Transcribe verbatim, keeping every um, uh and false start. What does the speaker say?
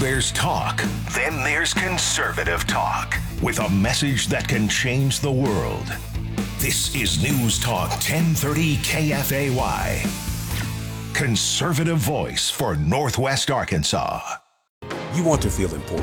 There's talk, then there's conservative talk, with a message that can change the world. This is News Talk ten thirty K F A Y. Conservative voice for Northwest Arkansas. You want to feel important.